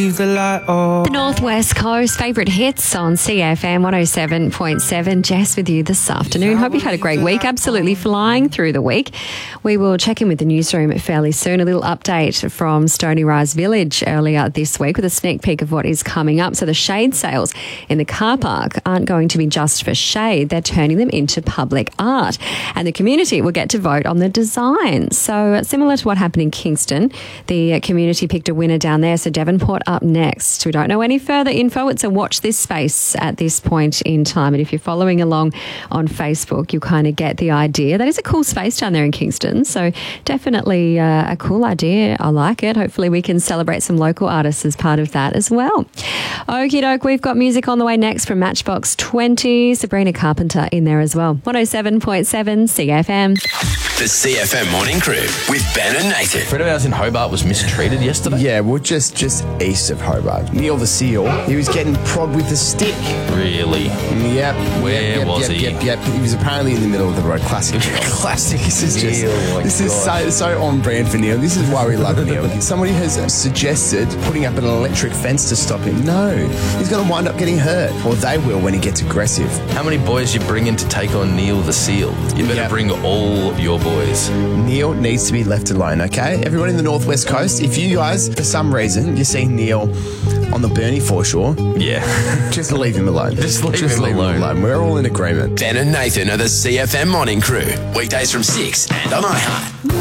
The Northwest Coast favourite hits on CFM 107.7. Jess with you this afternoon. Hope you've had a great week. Absolutely flying through the week. We will check in with the newsroom fairly soon. A little update from Stony Rise Village earlier this week with a sneak peek of what is coming up. So the shade sales in the car park aren't going to be just for shade. They're turning them into public art. And the community will get to vote on the design. So similar to what happened in Kingston, the community picked a winner down there. So Devonport up next. We don't know any further info. It's a watch this space at this point in time. And if you're following along on Facebook, you kind of get the idea. That is a cool space down there in Kingston. So definitely a cool idea. I like it. Hopefully we can celebrate some local artists as part of that as well. Okie doke, we've got music on the way next from Matchbox 20. Sabrina Carpenter in there as well. 107.7 CFM. The CFM Morning Crew with Ben and Nathan. A friend of ours in Hobart was mistreated yesterday. Yeah, well, just east of Hobart. Neil the Seal. He was getting prodded with a stick. Really? Yep. Where was he? Yep. He was apparently in the middle of the road. Classic. Classic. This is so on brand for Neil. This is why we love Neil. Somebody has suggested putting up an electric fence to stop him. No. He's going to wind up getting hurt. Or they will when he gets aggressive. How many boys you bring in to take on Neil the Seal? You better bring all your boys. Neil needs to be left alone, okay? Everyone in the Northwest Coast, if you guys, for some reason, you see Neil on the Burnie foreshore, just leave him alone. Just leave him alone. We're all in agreement. Ben and Nathan are the CFM Morning Crew. Weekdays from 6 and on iHeart.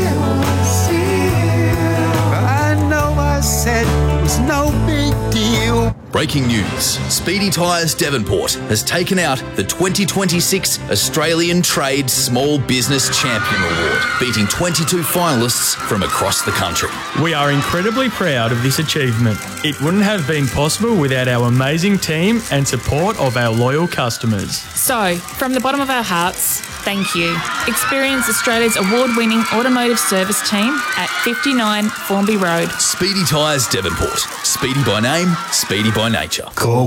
I know I said it was no big deal. Breaking news. Speedy Tyres Devonport has taken out the 2026 Australian Trade Small Business Champion Award, beating 22 finalists from across the country. We are incredibly proud of this achievement. It wouldn't have been possible without our amazing team and support of our loyal customers. So, from the bottom of our hearts, thank you. Experience Australia's award-winning automotive service team at 59 Formby Road. Speedy Tyres Devonport. Speedy by name, speedy by nature. Cool.